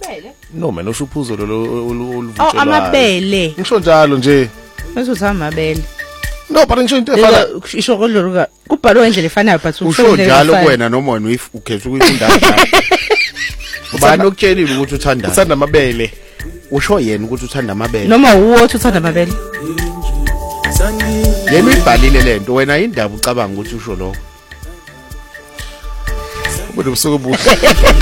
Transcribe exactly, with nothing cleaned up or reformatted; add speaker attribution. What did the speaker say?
Speaker 1: Amabele.
Speaker 2: No man ushuphuzo lo oluvutshelayo.
Speaker 1: Oh amabele.
Speaker 2: Ngisho njalo nje.
Speaker 1: Bese uthi amabele.
Speaker 2: No but ngisho into efana
Speaker 1: isho kodluka kubhalwe indlela efanayo but
Speaker 2: usho njalo kuwena noma wena ukhetha ukuyifunda kanjani. Ubani okutshelile ukuthi uthanda? Uthanda amabele. Usho yena ukuthi uthanda amabele.
Speaker 1: Noma uwothi uthanda amabele.
Speaker 2: Yena uyibhalile lento wena indaba ucabanga ukuthi usho lo. Ubusuku obuhle.